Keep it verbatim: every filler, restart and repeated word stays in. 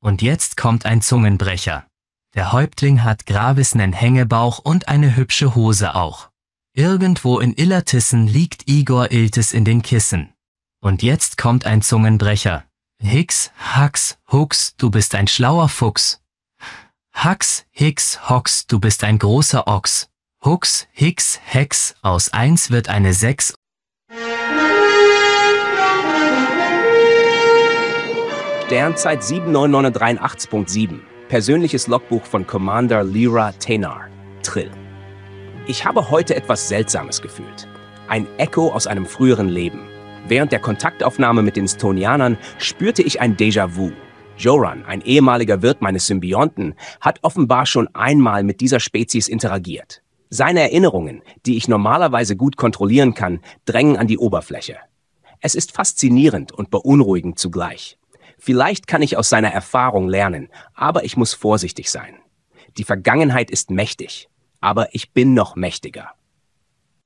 Und jetzt kommt ein Zungenbrecher. Der Häuptling hat Gravisnen Hängebauch und eine hübsche Hose auch. Irgendwo in Illertissen liegt Igor Iltis in den Kissen. Und jetzt kommt ein Zungenbrecher. Hix, Hax, Hux, du bist ein schlauer Fuchs. Hax, Hix, Hox, du bist ein großer Ochs. Hux, Hix, Hex, aus eins wird eine sechs. Sternzeit sieben neun neun drei acht Punkt sieben. Persönliches Logbuch von Commander Lyra Tenar. Trill. Ich habe heute etwas Seltsames gefühlt. Ein Echo aus einem früheren Leben. Während der Kontaktaufnahme mit den Stonianern spürte ich ein Déjà-vu. Joran, ein ehemaliger Wirt meines Symbionten, hat offenbar schon einmal mit dieser Spezies interagiert. Seine Erinnerungen, die ich normalerweise gut kontrollieren kann, drängen an die Oberfläche. Es ist faszinierend und beunruhigend zugleich. Vielleicht kann ich aus seiner Erfahrung lernen, aber ich muss vorsichtig sein. Die Vergangenheit ist mächtig, aber ich bin noch mächtiger.